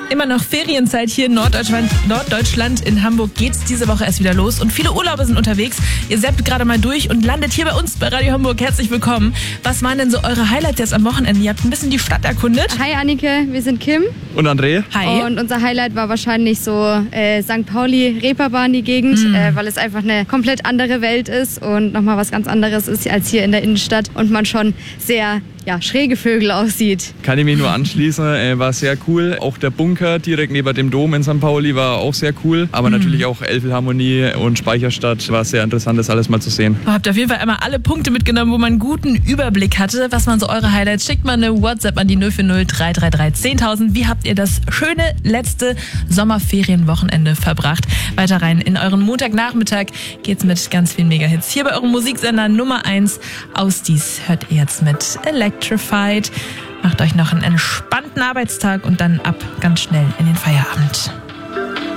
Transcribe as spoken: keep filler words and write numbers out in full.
Immer noch Ferienzeit hier in Norddeutschland. Norddeutschland. In Hamburg geht's diese Woche erst wieder los und viele Urlauber sind unterwegs. Ihr zappt gerade mal durch und landet hier bei uns bei Radio Hamburg. Herzlich willkommen. Was waren denn so eure Highlights jetzt am Wochenende? Ihr habt ein bisschen die Stadt erkundet. Hi Annike, wir sind Kim. Und André. Hi. Und unser Highlight war wahrscheinlich so äh, Sankt Pauli, Reeperbahn, die Gegend, mm. äh, weil es einfach eine komplett andere Welt ist und nochmal was ganz anderes ist als hier in der Innenstadt und man schon sehr ja, schräge Vögel aussieht. Kann ich mich nur anschließen, äh, war sehr cool. Auch der Bunker direkt neben dem Dom in Sankt Pauli war auch sehr cool. Aber mhm. natürlich auch Elbphilharmonie und Speicherstadt war sehr interessant, das alles mal zu sehen. Oh, habt ihr auf jeden Fall einmal alle Punkte mitgenommen, wo man einen guten Überblick hatte. Was waren so eure Highlights? Schickt mal eine WhatsApp an die null vier null drei drei drei zehntausend. Wie habt ihr das schöne letzte Sommerferienwochenende verbracht? Weiter rein in euren Montagnachmittag geht's mit ganz vielen Megahits. Hier bei eurem Musiksender Nummer eins. Aus dies hört ihr jetzt mit Electrified. Macht euch noch einen entspannten Arbeitstag und dann ab ganz schnell in den Feierabend.